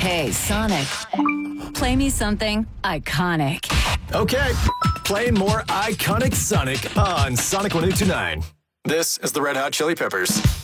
Hey, Sonic. Play me something iconic. Okay, play more iconic Sonic on Sonic 102.9. This is the Red Hot Chili Peppers.